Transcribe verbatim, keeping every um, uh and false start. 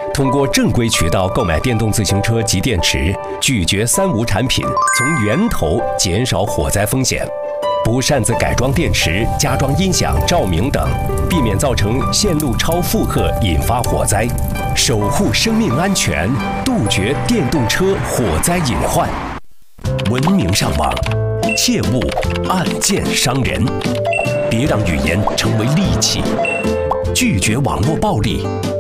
通过正规渠道购买电动自行车及电池，拒绝三无产品，从源头减少火灾风险。不擅自改装电池、加装音响、照明等，避免造成线路超负荷引发火灾，守护生命安全，杜绝电动车火灾隐患。文明上网，切勿暗箭伤人。别让语言成为利器，拒绝网络暴力，